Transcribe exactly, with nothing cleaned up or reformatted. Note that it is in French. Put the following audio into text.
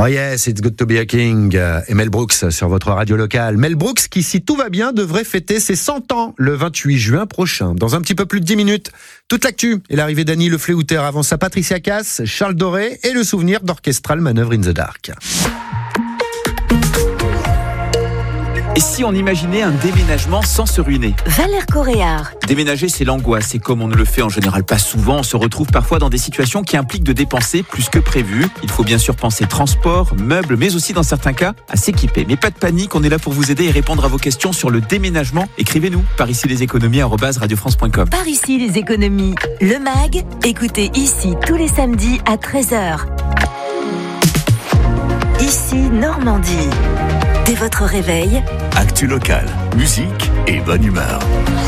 Oh yes, it's good to be a king. Et Mel Brooks sur votre radio locale. Mel Brooks qui, si tout va bien, devrait fêter ses cent ans le vingt-huit juin prochain. Dans un petit peu plus de dix minutes, toute l'actu et l'arrivée d'Annie Le Fléauter. Avant ça, Patricia Cass, Charles Doré et le souvenir d'Orchestral Manœuvre in the Dark. Et si on imaginait un déménagement sans se ruiner ? Valère Coréard. Déménager, c'est l'angoisse. Et comme on ne le fait en général pas souvent, on se retrouve parfois dans des situations qui impliquent de dépenser plus que prévu. Il faut bien sûr penser transport, meubles, mais aussi dans certains cas à s'équiper. Mais pas de panique, on est là pour vous aider et répondre à vos questions sur le déménagement. Écrivez-nous par ici les économies arobase radio france point com. Par ici les économies. Le mag, écoutez ici tous les samedis à treize heures. Ici Normandie. Dès votre réveil, actu locale, musique et bonne humeur.